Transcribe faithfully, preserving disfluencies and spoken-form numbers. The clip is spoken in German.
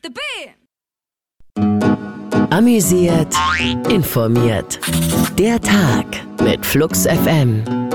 the band. Amüsiert, informiert. Der Tag mit Flux F M.